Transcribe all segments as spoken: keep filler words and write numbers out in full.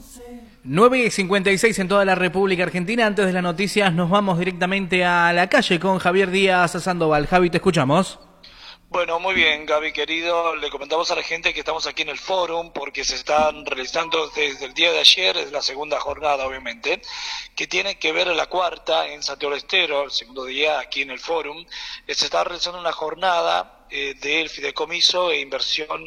nueve y cincuenta y seis en toda la República Argentina. Antes de las noticias nos vamos directamente a la calle con Javier Díaz Sandoval. Javi, te escuchamos. Bueno, muy bien, Gaby querido, le comentamos a la gente que estamos aquí en el Fórum porque se están realizando desde el día de ayer, es la segunda jornada obviamente, que tiene que ver la cuarta en Santiago del Estero, el segundo día aquí en el Fórum. Se está realizando una jornada eh, del fideicomiso e inversión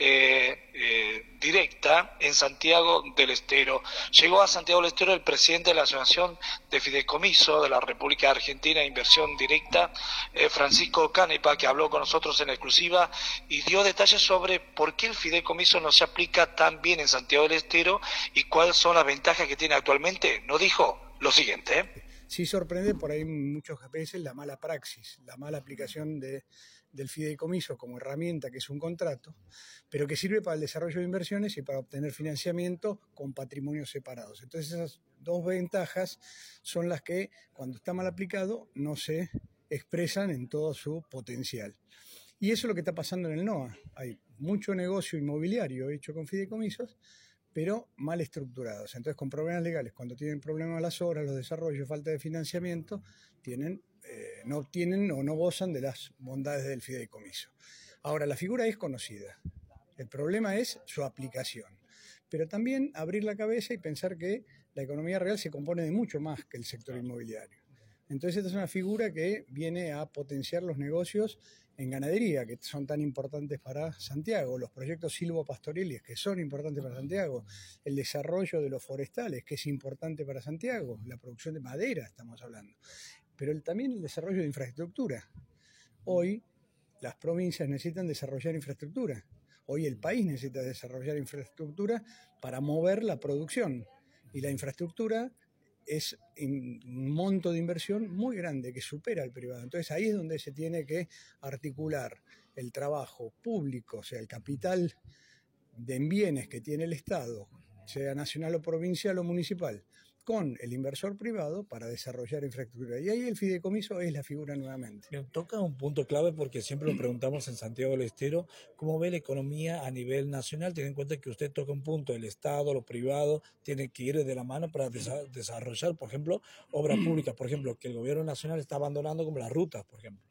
eh, eh, directa en Santiago del Estero. Llegó a Santiago del Estero el presidente de la Asociación de Fideicomiso de la República Argentina, Inversión Directa, eh, Francisco Canepa, que habló con nosotros en exclusiva y dio detalles sobre por qué el fideicomiso no se aplica tan bien en Santiago del Estero y cuáles son las ventajas que tiene actualmente. Nos dijo lo siguiente. ¿eh? Sí sorprende por ahí muchas veces la mala praxis, la mala aplicación de, del fideicomiso como herramienta, que es un contrato, pero que sirve para el desarrollo de inversiones y para obtener financiamiento con patrimonios separados. Entonces esas dos ventajas son las que cuando está mal aplicado no se expresan en todo su potencial. Y eso es lo que está pasando en el NOA. Hay mucho negocio inmobiliario hecho con fideicomisos, pero mal estructurados. Entonces, con problemas legales, cuando tienen problemas las obras, los desarrollos, falta de financiamiento, tienen, eh, no obtienen o no gozan de las bondades del fideicomiso. Ahora, la figura es conocida. El problema es su aplicación. Pero también abrir la cabeza y pensar que la economía real se compone de mucho más que el sector inmobiliario. Entonces, esta es una figura que viene a potenciar los negocios en ganadería, que son tan importantes para Santiago, los proyectos silvopastoriles, que son importantes para Santiago, el desarrollo de los forestales, que es importante para Santiago, la producción de madera, estamos hablando, pero el, también el desarrollo de infraestructura. Hoy las provincias necesitan desarrollar infraestructura, hoy el país necesita desarrollar infraestructura para mover la producción, y la infraestructura es un monto de inversión muy grande que supera al privado. Entonces ahí es donde se tiene que articular el trabajo público, o sea, el capital de bienes que tiene el Estado, sea nacional o provincial o municipal, con el inversor privado para desarrollar infraestructura. Y ahí el fideicomiso es la figura nuevamente. Bien, toca un punto clave porque siempre lo preguntamos en Santiago del Estero, ¿cómo ve la economía a nivel nacional? Ten en cuenta que usted toca un punto, el Estado, lo privado, tiene que ir de la mano para desa- desarrollar, por ejemplo, obras públicas, por ejemplo, que el gobierno nacional está abandonando como las rutas, por ejemplo.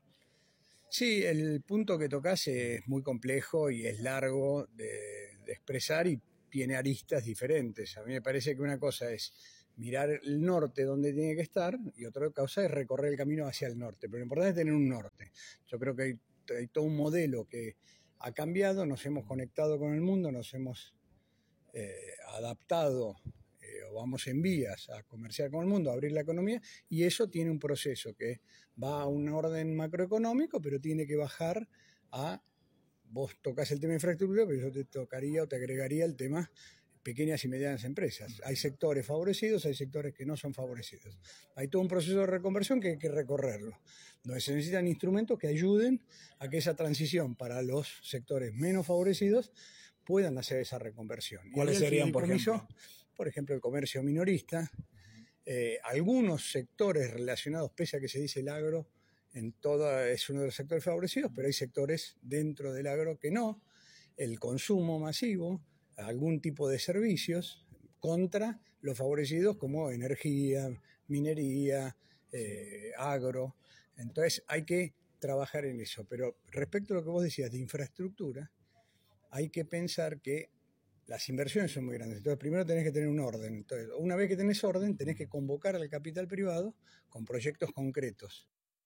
Sí, el punto que tocas es muy complejo y es largo de, de expresar y tiene aristas diferentes. A mí me parece que una cosa es mirar el norte donde tiene que estar y otra cosa es recorrer el camino hacia el norte. Pero lo importante es tener un norte. Yo creo que hay, hay todo un modelo que ha cambiado, nos hemos conectado con el mundo, nos hemos eh, adaptado eh, o vamos en vías a comerciar con el mundo, a abrir la economía, y eso tiene un proceso que va a un orden macroeconómico, pero tiene que bajar a, vos tocás el tema de infraestructura, pero yo te tocaría o te agregaría el tema pequeñas y medianas empresas. Hay sectores favorecidos, hay sectores que no son favorecidos. Hay todo un proceso de reconversión que hay que recorrerlo, donde se necesitan instrumentos que ayuden a que esa transición para los sectores menos favorecidos puedan hacer esa reconversión. ¿Cuáles serían, por ejemplo? Por ejemplo, el comercio minorista, eh, algunos sectores relacionados, pese a que se dice el agro, en toda, es uno de los sectores favorecidos, pero hay sectores dentro del agro que no, el consumo masivo, algún tipo de servicios contra los favorecidos como energía, minería, eh, agro. Entonces hay que trabajar en eso. Pero respecto a lo que vos decías de infraestructura, hay que pensar que las inversiones son muy grandes. Entonces primero tenés que tener un orden. Entonces, una vez que tenés orden, tenés que convocar al capital privado con proyectos concretos.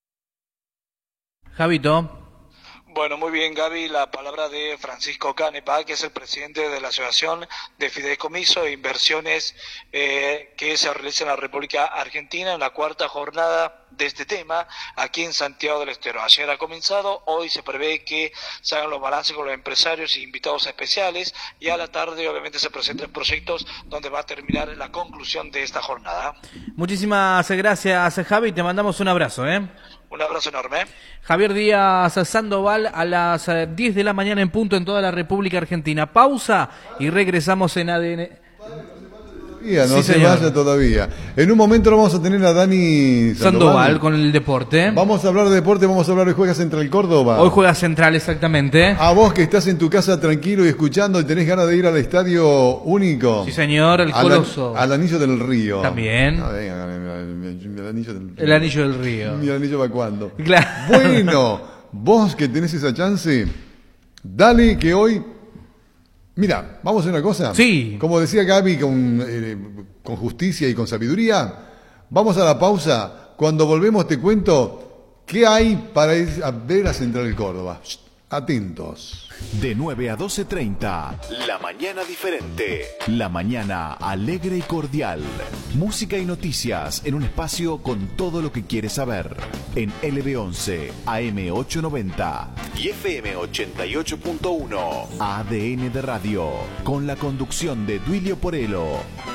Javito. Bueno, muy bien, Gaby, la palabra de Francisco Canepa, que es el presidente de la Asociación de Fideicomiso e Inversiones eh, que se realiza en la República Argentina en la cuarta jornada de este tema aquí en Santiago del Estero. Ayer ha comenzado, hoy se prevé que se hagan los balances con los empresarios y invitados especiales y a la tarde obviamente se presenten proyectos donde va a terminar la conclusión de esta jornada. Muchísimas gracias, Javi, te mandamos un abrazo, ¿eh? Un abrazo enorme. Javier Díaz Sandoval a las diez de la mañana en punto en toda la República Argentina. Pausa y regresamos en A D N. No Sí, se señor. vaya todavía. En un momento lo vamos a tener a Dani Sandoval Sandoval. con el deporte. Vamos a hablar de deporte, vamos a hablar de Juega Central Córdoba. Hoy juega Central, exactamente. A vos que estás en tu casa tranquilo y escuchando y tenés ganas de ir al Estadio Único. Sí, señor, el Al- Coloso. Al, Anillo del Río. También. Ah, venga, el Anillo del Río. El Anillo del Río. ¿Y el Anillo va cuándo? Claro. Bueno, vos que tenés esa chance, dale que hoy... Mira, vamos a hacer una cosa. Sí. Como decía Gaby, con, eh, con justicia y con sabiduría, vamos a la pausa. Cuando volvemos te cuento qué hay para ir a ver a Central Córdoba. Shh, atentos. De nueve a doce treinta, La Mañana Diferente. La mañana alegre y cordial. Música y noticias en un espacio con todo lo que quieres saber. En L B once, A M ochocientos noventa y F M ochenta y ocho punto uno. A D N de Radio. Con la conducción de Duilio Porelo.